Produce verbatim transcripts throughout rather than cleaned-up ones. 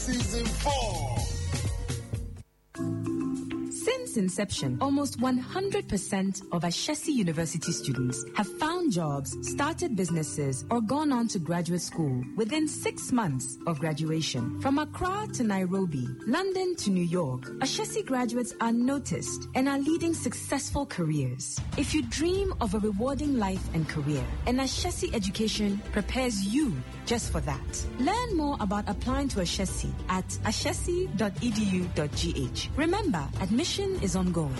Season four. Since inception, almost one hundred percent of Ashesi University students have found jobs, started businesses, or gone on to graduate school within six months of graduation. From Accra to Nairobi, London to New York, Ashesi graduates are noticed and are leading successful careers. If you dream of a rewarding life and career, an Ashesi education prepares you just for that. Learn more about applying to Ashesi at ashesi dot e d u dot g h. Remember, admission is ongoing.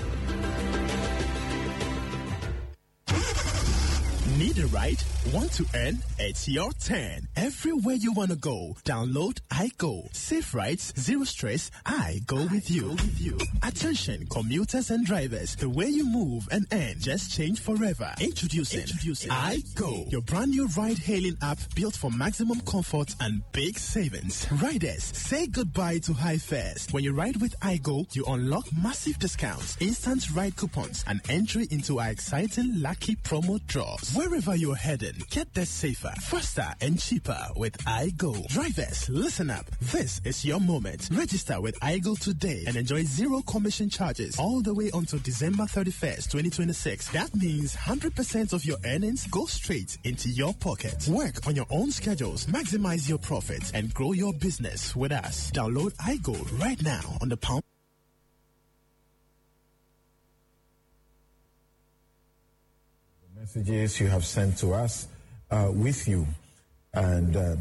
Need a ride? Want to earn? It's your turn. Everywhere you want to go, download iGo. Safe rides, zero stress. I go with you. With you. Attention, commuters and drivers. The way you move and earn just changed forever. Introducing, Introducing iGo, your brand new ride-hailing app built for maximum comfort and big savings. Riders, say goodbye to high fares. When you ride with iGo, you unlock massive discounts, instant ride coupons, and entry into our exciting lucky promo draws. Wherever you're heading, get there safer, faster, and cheaper with iGo. Drivers, listen up. This is your moment. Register with iGo today and enjoy zero commission charges all the way until December thirty-first, twenty twenty-six. That means one hundred percent of your earnings go straight into your pocket. Work on your own schedules, maximize your profits, and grow your business with us. Download iGo right now on the Palm. Messages you have sent to us uh, with you. And uh,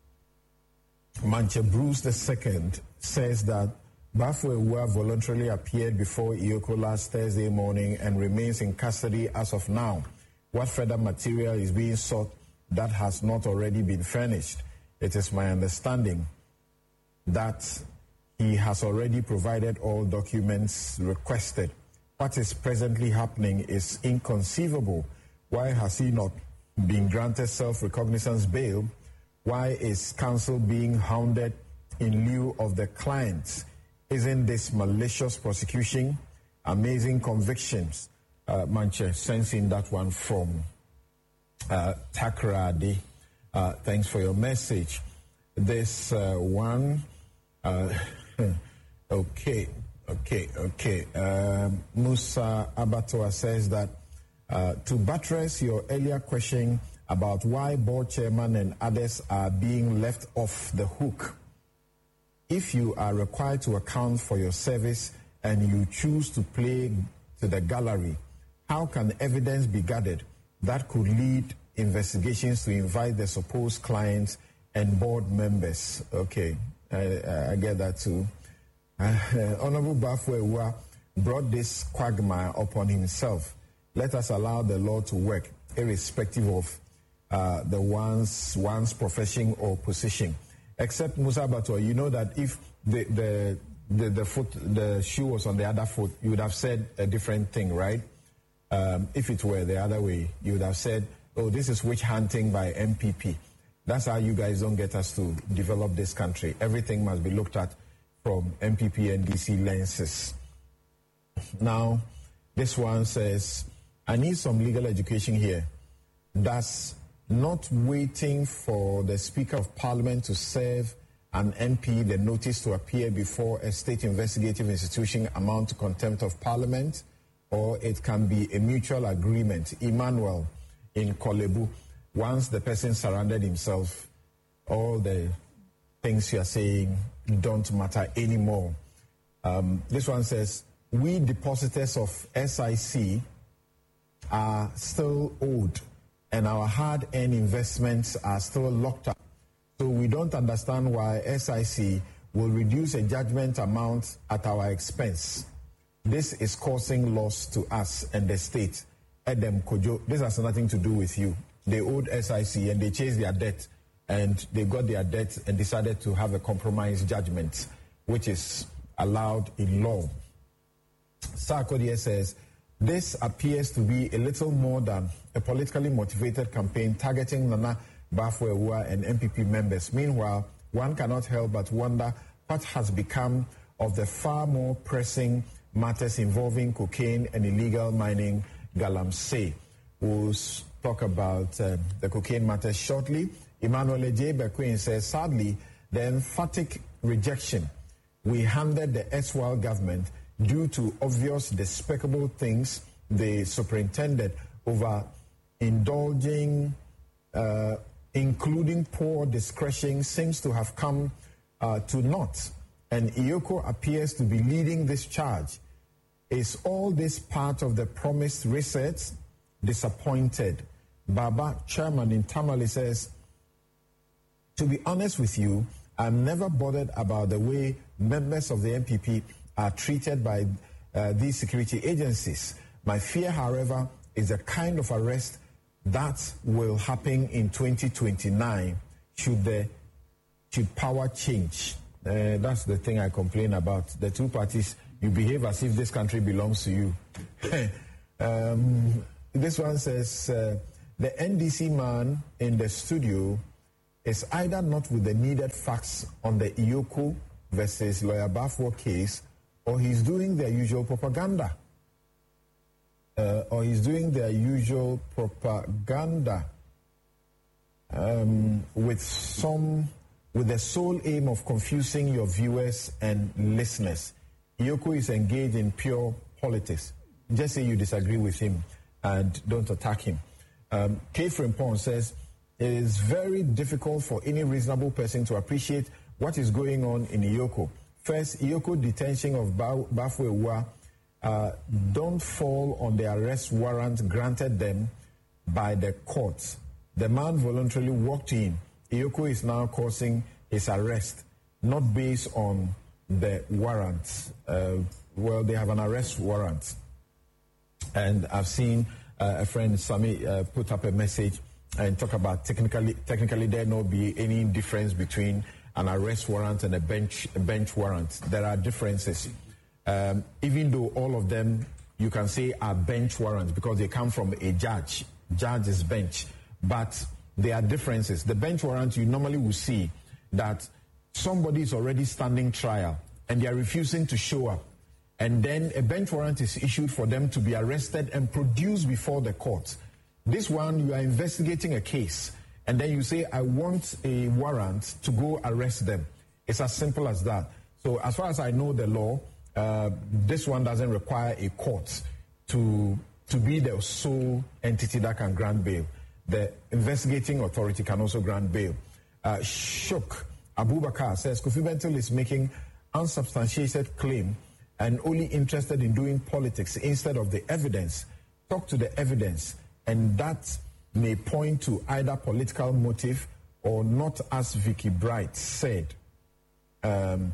Manche Bruce the Second says that Bafo voluntarily appeared before Iyoko last Thursday morning and remains in custody as of now. What further material is being sought that has not already been furnished? It is my understanding that he has already provided all documents requested. What is presently happening is inconceivable. Why has he not been granted self-recognizance bail? Why is counsel being hounded in lieu of the clients? Isn't this malicious prosecution? Amazing convictions. Uh, Manche, sensing that one from uh, Takradi. Uh, thanks for your message. This uh, one, uh, okay, okay, okay. Uh, Musa Abatoa says that Uh, to buttress your earlier question about why board chairman and others are being left off the hook, if you are required to account for your service and you choose to play to the gallery, how can evidence be gathered that could lead investigations to invite the supposed clients and board members? Okay, I, I get that too. Uh, Honorable Bafo brought this quagmire upon himself. Let us allow the law to work, irrespective of uh, the one's one's profession or position. Except Musa Bato, you know that if the, the the the foot the shoe was on the other foot, you would have said a different thing, right? Um, if it were the other way, you would have said, "Oh, this is witch hunting by M P P." That's how you guys don't get us to develop this country. Everything must be looked at from M P P and D C lenses. Now, this one says, I need some legal education here. Does not waiting for the Speaker of Parliament to serve an M P the notice to appear before a state investigative institution amount to contempt of Parliament? Or it can be a mutual agreement. Emmanuel in Kolebu, once the person surrendered himself, all the things you are saying don't matter anymore. Um, this one says, we depositors of S I C are still owed and our hard-earned investments are still locked up. So we don't understand why S I C will reduce a judgment amount at our expense. This is causing loss to us and the state. Edem Kojo, this has nothing to do with you. They owed S I C and they chased their debt and they got their debt and decided to have a compromise judgment, which is allowed in law. Sarkodie says, this appears to be a little more than a politically motivated campaign targeting Nana Bafo-Awuah and M P P members. Meanwhile, one cannot help but wonder what has become of the far more pressing matters involving cocaine and illegal mining, Galamsey. We'll talk about uh, the cocaine matter shortly. Emmanuel J. Bequin says, sadly, the emphatic rejection we handed the erstwhile government due to obvious despicable things they superintended over indulging, uh, including poor discretion, seems to have come uh, to naught. And Iyoko appears to be leading this charge. Is all this part of the promised reset? Disappointed. Baba, chairman in Tamale, says, to be honest with you, I'm never bothered about the way members of the N P P are treated by uh, these security agencies. My fear, however, is the kind of arrest that will happen in twenty twenty-nine should the should power change. Uh, that's the thing I complain about. The two parties, you behave as if this country belongs to you. um, this one says, uh, the N D C man in the studio is either not with the needed facts on the Iyoko versus Lawyer Bafo case, or he's doing their usual propaganda. Uh, or he's doing their usual propaganda um, with some, with the sole aim of confusing your viewers and listeners. Iyoko is engaged in pure politics. Just say you disagree with him and don't attack him. Um, K. Frimpong says, it is very difficult for any reasonable person to appreciate what is going on in Iyoko. First, Iyoko detention of Bafo Awuah uh, don't fall on the arrest warrant granted them by the courts. The man voluntarily walked in. Iyoko is now causing his arrest, not based on the warrant. Uh, well, they have an arrest warrant. And I've seen uh, a friend, Sami, uh, put up a message and talk about technically, technically there not be any difference between an arrest warrant and a bench, a bench warrant. There are differences. Um, even though all of them, you can say, are bench warrants because they come from a judge. Judge is bench. But there are differences. The bench warrant, you normally will see that somebody is already standing trial and they are refusing to show up. And then a bench warrant is issued for them to be arrested and produced before the court. This one, you are investigating a case, and then you say, I want a warrant to go arrest them. It's as simple as that. So as far as I know the law, uh, this one doesn't require a court to, to be the sole entity that can grant bail. The investigating authority can also grant bail. Uh, Shuk Abubakar says, Kofi Bentil is making unsubstantiated claim and only interested in doing politics instead of the evidence. Talk to the evidence. And that may point to either political motive or not, as Vicky Bright said. Um,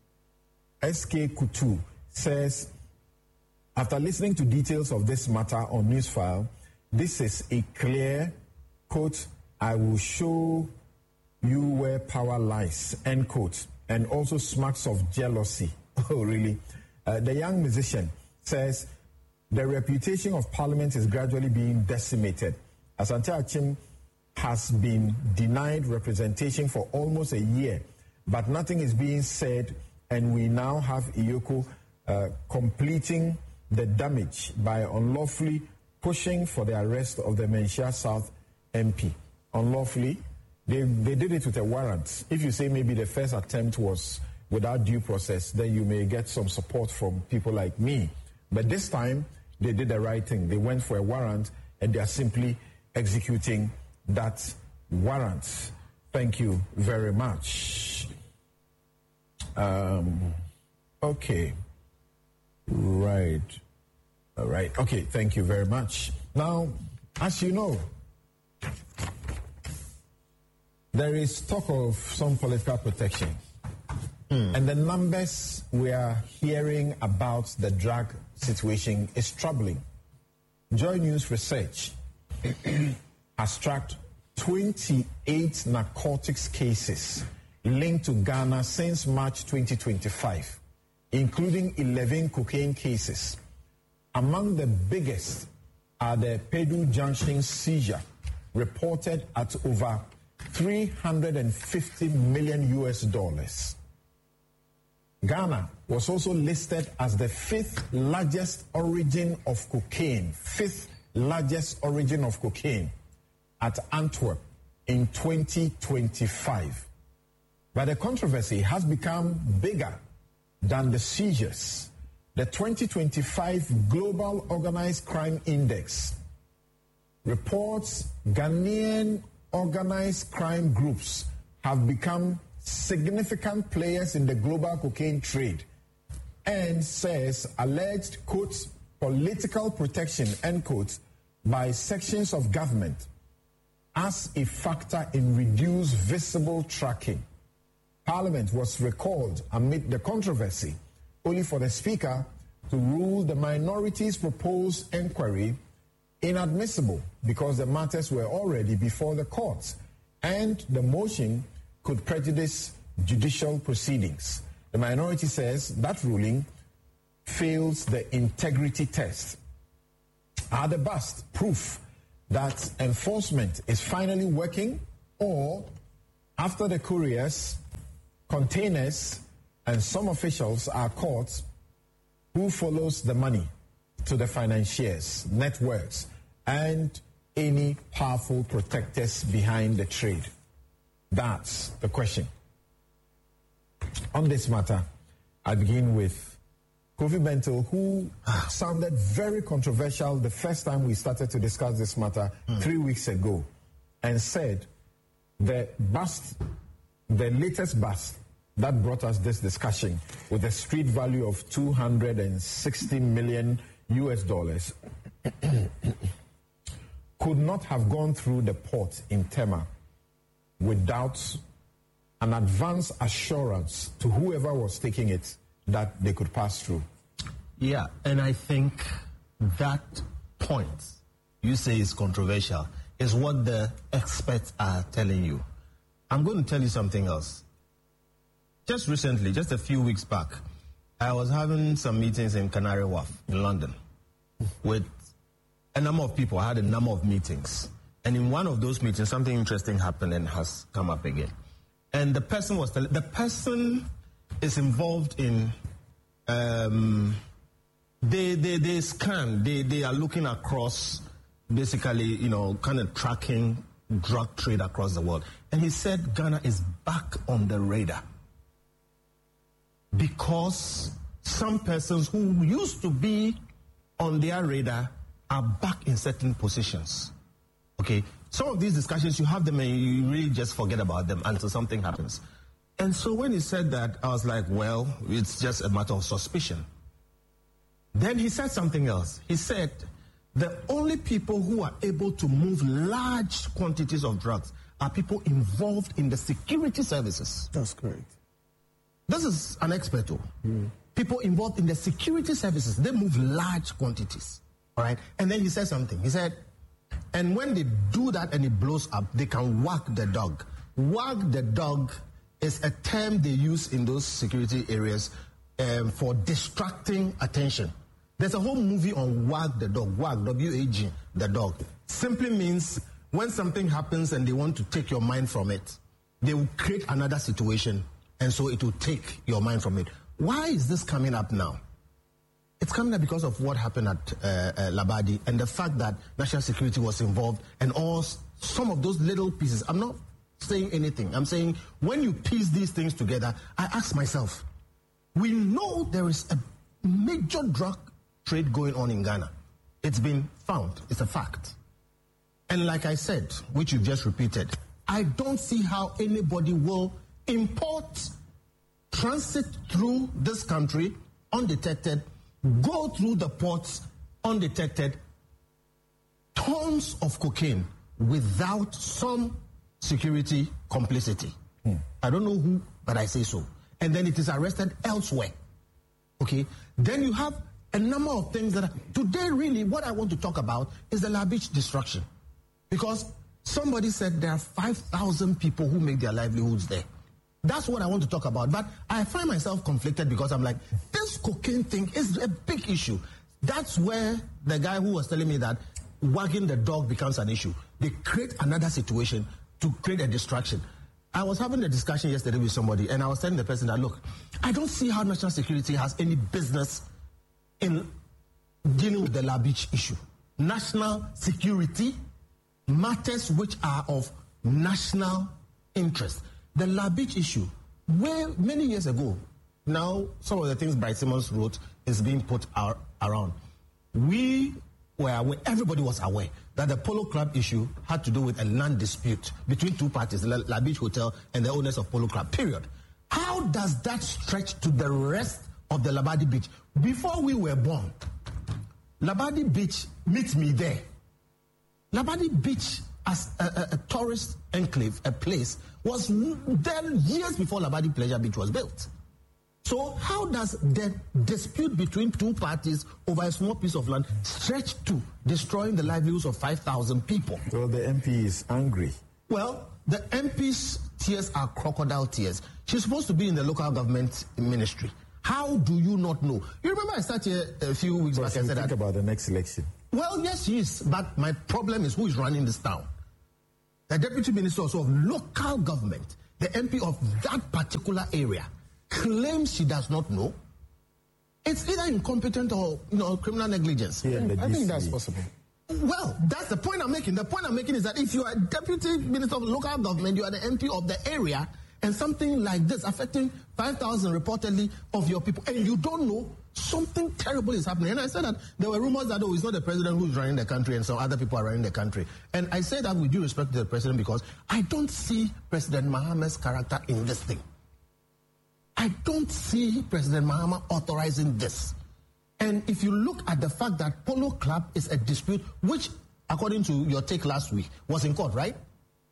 S K Kutu says, after listening to details of this matter on Newsfile, this is a clear, quote, I will show you where power lies, end quote, and also smacks of jealousy. Oh, really? Uh, the young musician says, the reputation of Parliament is gradually being decimated. Asante Achim has been denied representation for almost a year, but nothing is being said, and we now have Iyoko uh, completing the damage by unlawfully pushing for the arrest of the Menchia South M P. Unlawfully, they, they did it with a warrant. If you say maybe the first attempt was without due process, then you may get some support from people like me. But this time, they did the right thing. They went for a warrant, and they are simply executing that warrant. Thank you very much. Um, okay. Right. All right. Okay, thank you very much. Now, as you know, there is talk of some political protection. Mm. And the numbers we are hearing about the drug situation is troubling. Joy News Research has tracked twenty-eight narcotics cases linked to Ghana since March twenty twenty-five, including eleven cocaine cases. Among the biggest are the Pedu Junction seizure, reported at over three hundred fifty million U S dollars. Ghana was also listed as the fifth largest origin of cocaine, fifth largest origin of cocaine at Antwerp in twenty twenty-five. But the controversy has become bigger than the seizures. The twenty twenty-five Global Organized Crime Index reports Ghanaian organized crime groups have become significant players in the global cocaine trade, and says alleged, quote, political protection, end quote, by sections of government as a factor in reduced visible tracking. Parliament was recalled amid the controversy, only for the Speaker to rule the minority's proposed inquiry inadmissible because the matters were already before the courts and the motion could prejudice judicial proceedings. The minority says that ruling fails the integrity test. Are the bust proof that enforcement is finally working, or after the couriers, containers, and some officials are caught, who follows the money to the financiers, networks, and any powerful protectors behind the trade? That's the question. On this matter, I begin with Kofi Bentil, who sounded very controversial the first time we started to discuss this matter mm. three weeks ago, and said the bust, the latest bust that brought us this discussion with a street value of two hundred sixty million U S dollars could not have gone through the port in Tema without an advance assurance to whoever was taking it that they could pass through. Yeah, and I think that point you say is controversial is what the experts are telling you. I'm going to tell you something else. Just recently, just a few weeks back, I was having some meetings in Canary Wharf in London with a number of people. I had a number of meetings. And in one of those meetings, something interesting happened and has come up again. And the person was telling, the person is involved in, um, they, they, they scan, they, they are looking across, basically, you know, kind of tracking drug trade across the world. And he said Ghana is back on the radar because some persons who used to be on their radar are back in certain positions. Okay, some of these discussions, you have them and you really just forget about them until something happens. And so when he said that, I was like, well, it's just a matter of suspicion. Then he said something else. He said, the only people who are able to move large quantities of drugs are people involved in the security services. That's correct. This is an expert. Mm. People involved in the security services, they move large quantities. All right? And then he said something. He said, and when they do that and it blows up, they can whack the dog. Whack the dog is a term they use in those security areas um, for distracting attention. There's a whole movie on wag the dog, wag, W A G, the dog. Simply means when something happens and they want to take your mind from it, they will create another situation, and so it will take your mind from it. Why is this coming up now? It's coming up because of what happened at uh, uh, Labadi and the fact that national security was involved and all some of those little pieces. I'm not saying anything. I'm saying when you piece these things together, I ask myself, we know there is a major drug trade going on in Ghana. It's been found. It's a fact. And like I said, which you just repeated, I don't see how anybody will import, transit through this country undetected, go through the ports undetected, tons of cocaine without some security complicity. Hmm. I don't know who, but I say so. And then it is arrested elsewhere. Okay? Then you have a number of things that are, today really what I want to talk about is the La Beach destruction. Because somebody said there are five thousand people who make their livelihoods there. That's what I want to talk about. But I find myself conflicted because I'm like, this cocaine thing is a big issue. That's where the guy who was telling me that wagging the dog becomes an issue. They create another situation to create a distraction. I was having a discussion yesterday with somebody, and I was telling the person that, look, I don't see how national security has any business in dealing with the La Beach issue. National security, matters which are of national interest. The La Beach issue, way many years ago, now some of the things Bright Simmons wrote is being put out around. We were aware, everybody was aware that the Polo Club issue had to do with a land dispute between two parties, La, La Beach Hotel and the owners of Polo Club, period. How does that stretch to the rest of the Labadi Beach? Before we were born, Labadi Beach, meet me there. Labadi Beach, as a, a, a tourist enclave, a place, was there years before Labadi Pleasure Beach was built. So how does the dispute between two parties over a small piece of land stretch to destroying the livelihoods of five thousand people? Well, the M P is angry. Well, the M P's tears are crocodile tears. She's supposed to be in the local government ministry. How do you not know? You remember I started here a few weeks But back and said think that. about the next election. Well, yes, she is. But my problem is who is running this town. The deputy minister also of local government, the M P of that particular area, claims she does not know. It's either incompetent or, you know, criminal negligence. Yeah, I D think C. that's possible. Well, that's the point I'm making. The point I'm making is that if you are deputy minister of local government, you are the M P of the area, and something like this affecting five thousand reportedly of your people, and you don't know, something terrible is happening. And I said that there were rumors that, oh, it's not the president who's running the country and some other people are running the country. And I say that with due respect to the president because I don't see President Mahama's character in this thing. I don't see President Mahama authorizing this. And if you look at the fact that Polo Club is a dispute, which, according to your take last week, was in court, right?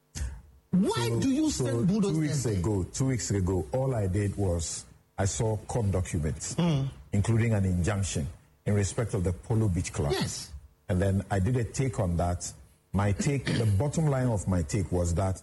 Why So- do you so send bulldozers? Two weeks there? ago, two weeks ago, all I did was I saw court documents, Hmm. including an injunction in respect of the Polo Beach Club. Yes. And then I did a take on that. My take, the bottom line of my take was that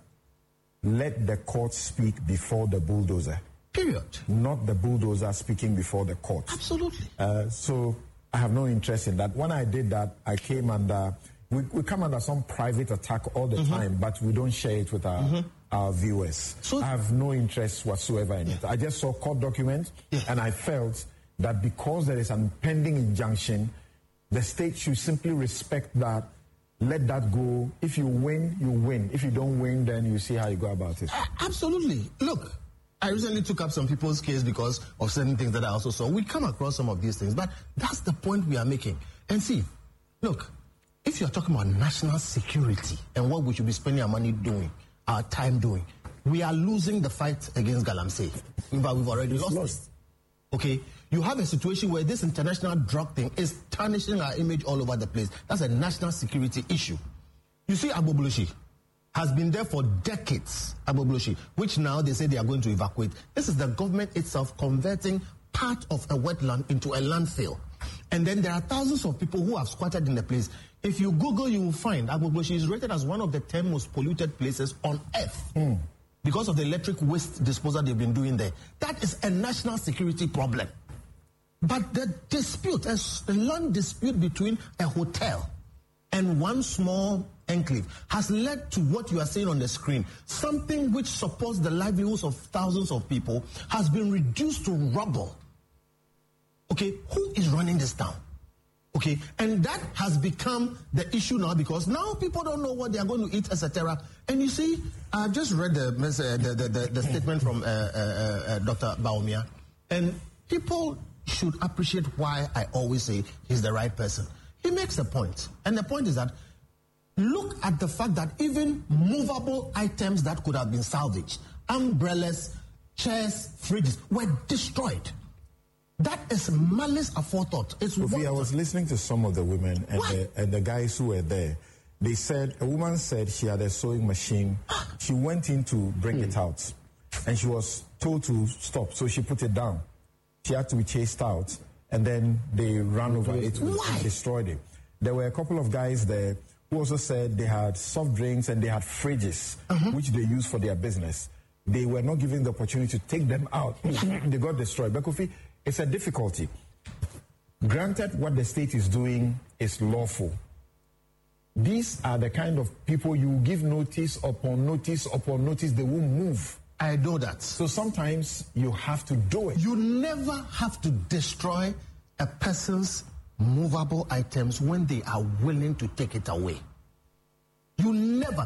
let the court speak before the bulldozer, Period. not the bulldozer speaking before the court. Absolutely. Uh, so I have no interest in that. When I did that, I came under, we, we come under some private attack all the Mm-hmm. time, but we don't share it with our, our viewers. So- I have no interest whatsoever in it. I just saw court documents, Yeah. and I felt that because there is an pending injunction, the state should simply respect that, let that go. If you win, you win. If you don't win, then you see how you go about it. Absolutely. Look, I recently took up some people's case because of certain things that I also saw. We come across some of these things, but that's the point we are making. And see, look, if you're talking about national security and what we should be spending our money doing, our time doing, we are losing the fight against Galamsey. In fact, we've already lost, lost. it. Okay? You have a situation where this international drug thing is tarnishing our image all over the place. That's a national security issue. You see, Agbogbloshie has been there for decades, Agbogbloshie, which now they say they are going to evacuate. This is the government itself converting part of a wetland into a landfill. And then there are thousands of people who have squatted in the place. If you Google, you will find Agbogbloshie is rated as one of the ten most polluted places on earth because of the electric waste disposal they've been doing there. That is a national security problem. But the dispute, a s- a long dispute between a hotel and one small enclave has led to what you are saying on the screen. Something which supports the livelihoods of thousands of people has been reduced to rubble. Okay, who is running this town? Okay, and that has become the issue now because now people don't know what they are going to eat, et cetera. And you see, I've just read the mes- uh, the, the, the, the statement from uh, uh, uh, Doctor Baumia, and people should appreciate why I always say he's the right person. He makes a point, and the point is that look at the fact that even movable items that could have been salvaged, umbrellas, chairs, fridges, were destroyed. That is malice aforethought. It's Sophie, I what- was listening to some of the women and What? the, and the guys who were there. They said, a woman said she had a sewing machine. She went in to bring it out and she was told to stop. So she put it down. She had to be chased out and then they ran over it Why? and destroyed it. There were a couple of guys there who also said they had soft drinks and they had fridges, which they use for their business. They were not given the opportunity to take them out. They got destroyed. But Kofi, it's a difficulty. Granted, what the state is doing is lawful. These are the kind of people you give notice upon notice upon notice, they won't move. I know that. So sometimes you have to do it. You never have to destroy a person's movable items when they are willing to take it away. You never.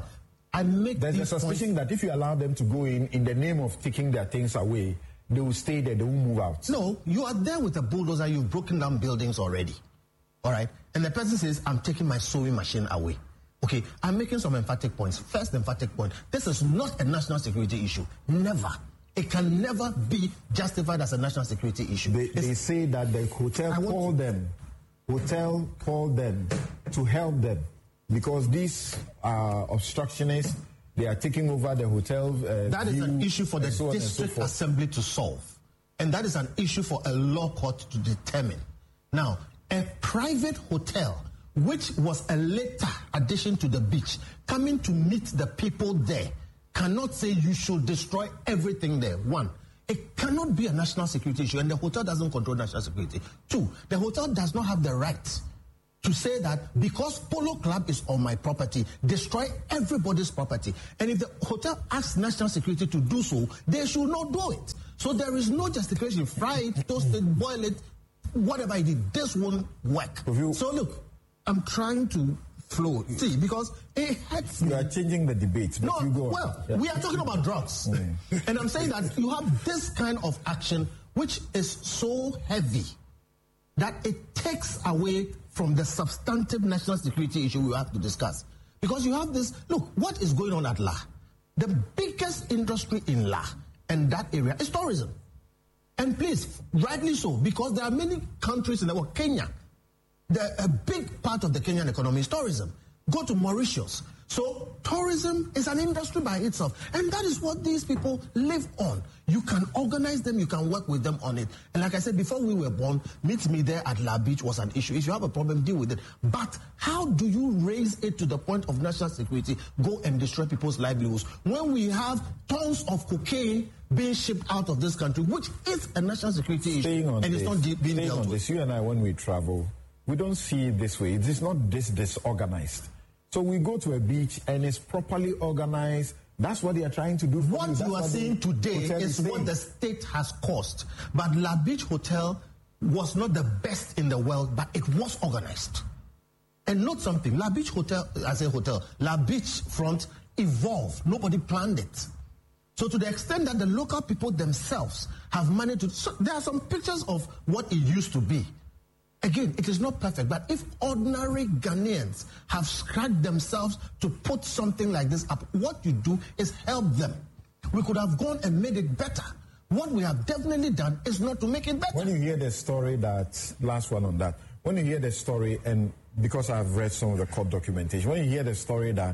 I make There's a these suspicion points. that if you allow them to go in in the name of taking their things away, they will stay there, they won't move out. No, you are there with a bulldozer, you've broken down buildings already. All right? And the person says, I'm taking my sewing machine away. Okay, I'm making some emphatic points. First emphatic point, this is not a national security issue. Never. It can never be justified as a national security issue. They, they say that the hotel called them, hotel called them to help them because these uh, obstructionists, they are taking over the hotel. Uh, that is an issue for the so district so assembly to solve. And that is an issue for a law court to determine. Now, a private hotel, which was a later addition to the beach, coming to meet the people there, cannot say you should destroy everything there. One, it cannot be a national security issue, and the hotel doesn't control national security. Two, the hotel does not have the right to say that because Polo Club is on my property, destroy everybody's property. And if the hotel asks national security to do so, they should not do it. So there is no justification. Fry it, toast it, boil it, whatever I did, this won't work. You, so look, I'm trying to flow. See, because it hurts me. You are changing the debate. But No, you go well, yeah. we are talking about drugs. Mm. And I'm saying that you have this kind of action which is so heavy that it takes away from the substantive national security issue we have to discuss. Because you have this, look, what is going on at La? The biggest industry in La and that area is tourism. And please, rightly so, because there are many countries in the world, Kenya, the, a big part of the Kenyan economy is tourism. Go to Mauritius. So tourism is an industry by itself. And that is what these people live on. You can organize them, you can work with them on it. And like I said, before we were born, Meet Me There at La Beach was an issue. If you have a problem, deal with it. But how do you raise it to the point of national security, go and destroy people's livelihoods, when we have tons of cocaine being shipped out of this country, which is a national security Staying issue, on and this, it's not de- being staying dealt on with. this, you and I, when we travel, we don't see it this way. It is not this disorganized. So we go to a beach and it's properly organized. That's what they are trying to do. For What you, you are seeing today is what saying. the state has caused. But La Beach Hotel was not the best in the world, but it was organized. And note something, La Beach Hotel, as a hotel, La Beach front evolved. Nobody planned it. So to the extent that the local people themselves have managed to, so there are some pictures of what it used to be. Again, it is not perfect, but if ordinary Ghanaians have scratched themselves to put something like this up, what you do is help them. We could have gone and made it better. What we have definitely done is not to make it better. When you hear the story that, last one on that, when you hear the story, and because I've read some of the court documentation, when you hear the story that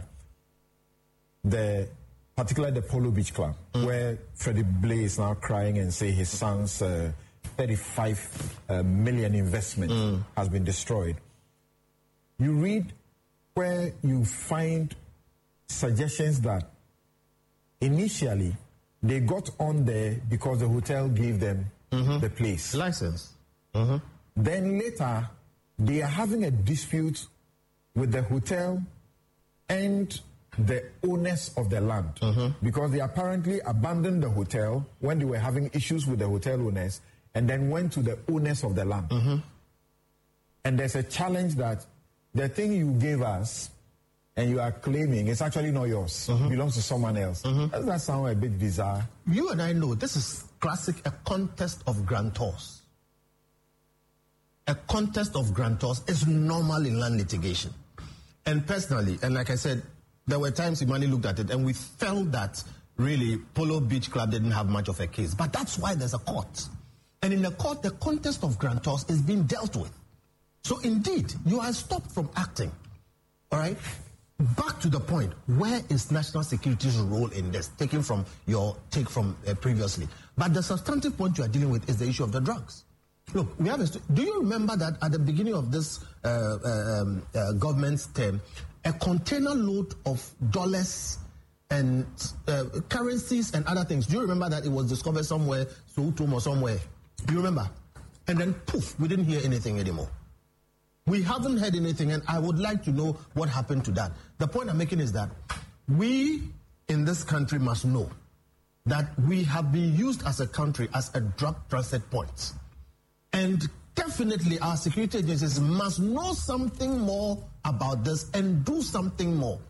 the, particularly the Polo Beach Club, mm. where Freddie Blay is now crying and say his son's uh, thirty-five uh, million investment mm. has been destroyed. You read where you find suggestions that initially they got on there because the hotel gave them mm-hmm. the place. License. Mm-hmm. Then later, they are having a dispute with the hotel and the owners of the land mm-hmm. because they apparently abandoned the hotel when they were having issues with the hotel owners and then went to the owners of the land. Mm-hmm. And there's a challenge that the thing you gave us and you are claiming is actually not yours. Mm-hmm. It belongs to someone else. Mm-hmm. Doesn't that sound a bit bizarre? You and I know this is classic, a contest of grantors. A contest of grantors is normal in land litigation. And personally, and like I said, there were times Imani looked at it and we felt that really Polo Beach Club didn't have much of a case. But that's why there's a court. And in the court, the contest of grantors is being dealt with. So indeed, you are stopped from acting. All right? Back to the point, where is national security's role in this, taken from your take from uh, previously? But the substantive point you are dealing with is the issue of the drugs. Look, we have a, do you remember that at the beginning of this uh, uh, um, uh, government's term, a container load of dollars and uh, currencies and other things, do you remember that it was discovered somewhere, Soutum or somewhere? Do you remember? And then poof, we didn't hear anything anymore. We haven't heard anything, and I would like to know what happened to that. The point I'm making is that we in this country must know that we have been used as a country as a drug transit point. And definitely our security agencies must know something more about this and do something more.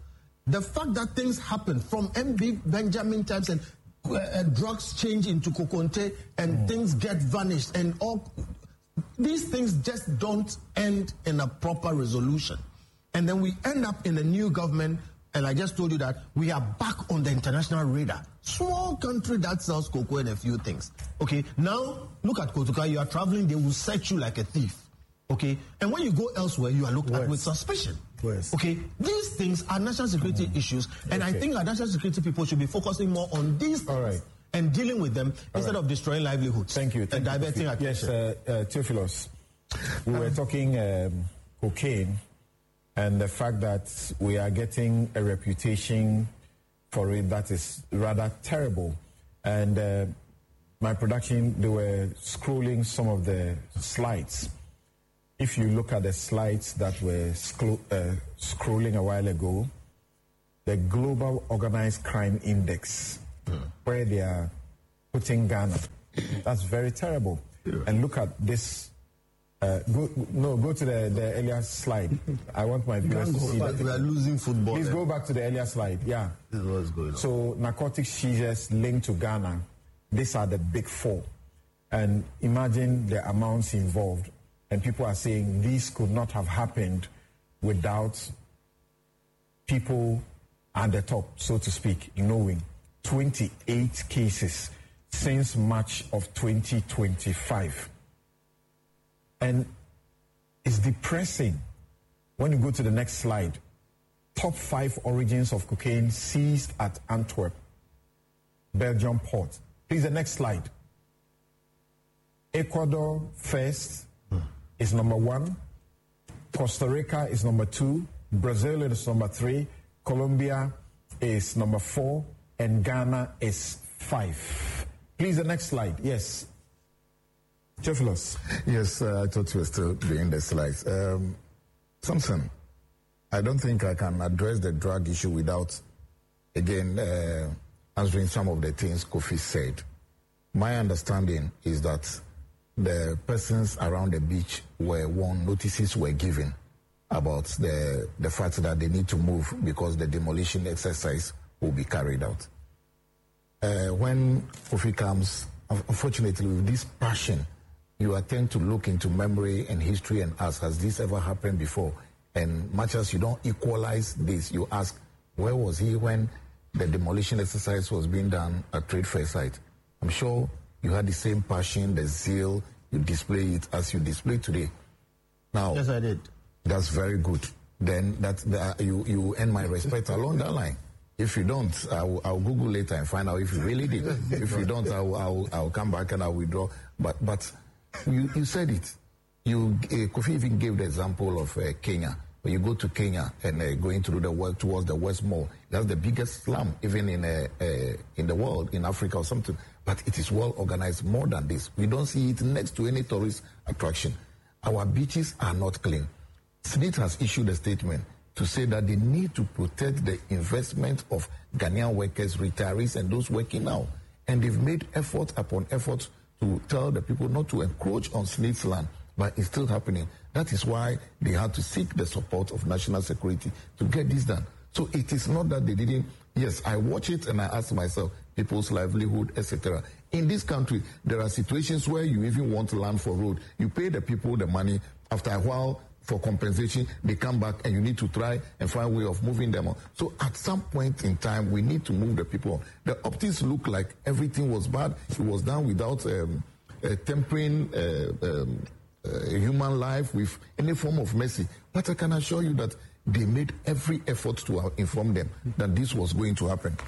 the fact that things happen from M B Benjamin times and uh, uh, drugs change into Kokonte and mm. things get vanished and all, these things just don't end in a proper resolution. And then we end up in a new government, and I just told you that we are back on the international radar. Small country that sells cocoa and a few things. Okay, now look at Kotoka, you are traveling, they will search you like a thief. Okay, and when you go elsewhere, you are looked West. at with suspicion. West. Okay, these things are national security mm. issues, and okay. I think our national security people should be focusing more on these things. All right. And dealing with them All instead right. of destroying livelihoods. Thank you. Thank and diverting you. attention. Yes, uh, uh, Theophilus, we were talking um, cocaine and the fact that we are getting a reputation for it that is rather terrible. And uh, my production, they were scrolling some of the slides. If you look at the slides that were scro- uh, scrolling a while ago, the Global Organized Crime Index, mm. where they are putting Ghana, that's very terrible. Yeah. And look at this. Uh, go, no, go to the, the earlier slide. I want my viewers to see that. We are losing football. Please there. go back to the earlier slide. Yeah. This is what's going on. So narcotic seizures linked to Ghana, these are the big four. And imagine the amounts involved. And people are saying these could not have happened without people at the top, so to speak, knowing twenty-eight cases since March of twenty twenty-five. And it's depressing when you go to the next slide. Top five origins of cocaine seized at Antwerp, Belgium port. Please, the next slide. Ecuador first hmm. is number one. Costa Rica is number two. Brazil is number three. Colombia is number four. And Ghana is five. Please, the next slide. Yes. Theophilus. Yes, uh, I thought you were still doing the slides. Um, Samson, I don't think I can address the drug issue without, again, uh, answering some of the things Kofi said. My understanding is that the persons around the beach were warned, notices were given about the, the fact that they need to move because the demolition exercise will be carried out. Uh, when Kofi comes, unfortunately, with this passion, you attempt to look into memory and history and ask, has this ever happened before? And much as you don't equalize this, you ask, where was he when the demolition exercise was being done at Trade Fair site? I'm sure you had the same passion, the zeal, you display it as you display today. Now, yes, I did. That's very good. Then that, that you, you earn my respect along that line. If you don't, I'll, I'll Google later and find out if you really did. If you don't, I'll, I'll, I'll come back and I'll withdraw. But but you, you said it. You uh, Kofi even gave the example of uh, Kenya. When you go to Kenya and uh, going through the work towards the West Mall, that's the biggest slum even in uh, uh, in the world, in Africa or something. But it is well organized more than this. We don't see it next to any tourist attraction. Our beaches are not clean. Smith has issued a statement to say that they need to protect the investment of Ghanaian workers, retirees, and those working now. And they've made effort upon effort to tell the people not to encroach on Smith's land, but it's still happening. That is why they had to seek the support of national security to get this done. So it is not that they didn't. Yes, I watch it and I ask myself, people's livelihood, et cetera. In this country, there are situations where you even want land for road. You pay the people the money. After a while, for compensation, they come back and you need to try and find a way of moving them on. So at some point in time, we need to move the people on. The optics look like everything was bad. It was done without um, uh, tempering uh, um, uh, human life with any form of mercy. But I can assure you that they made every effort to uh, inform them that this was going to happen.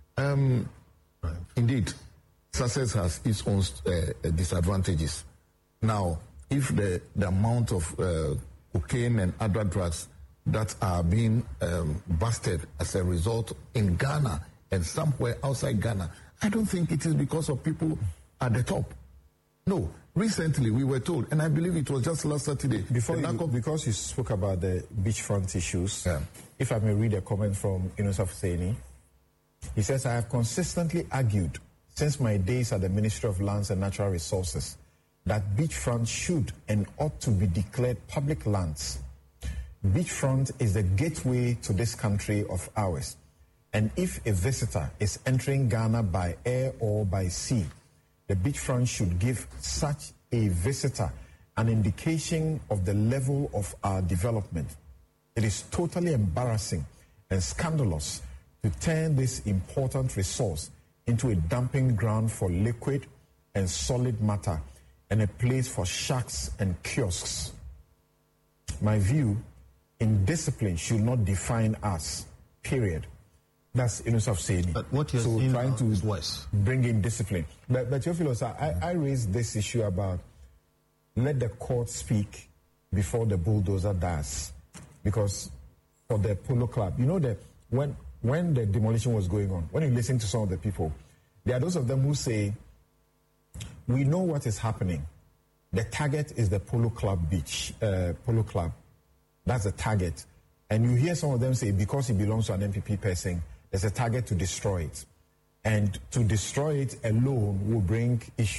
Um, indeed, success has its own uh, disadvantages. Now, if the, the amount of uh, cocaine and other drugs that are being um, busted as a result in Ghana and somewhere outside Ghana, I don't think it is because of people at the top. No. Recently, we were told, and I believe it was just last Saturday. Before you, narco- because you spoke about the beachfront issues, yeah. If I may read a comment from Yunus Afuseni, he says, I have consistently argued since my days at the Ministry of Lands and Natural Resources that beachfront should and ought to be declared public lands. beachfront is the gateway to this country of ours. And if a visitor is entering Ghana by air or by sea, the beachfront should give such a visitor an indication of the level of our development. It is totally embarrassing and scandalous to turn this important resource into a dumping ground for liquid and solid matter and a place for shacks and kiosks. My view, indiscipline should not define us, period. That's Inus of saying. But what you're so saying trying to is worse. Bring in discipline. But, but Theophilus, I, I raised this issue about let the court speak before the bulldozer does. Because for the Polo Club, you know that when, when the demolition was going on, when you listen to some of the people, there are those of them who say, we know what is happening. The target is the Polo Club beach, uh, Polo Club. That's the target. And you hear some of them say, because it belongs to an N P P person, there's a target to destroy it. And to destroy it alone will bring issues.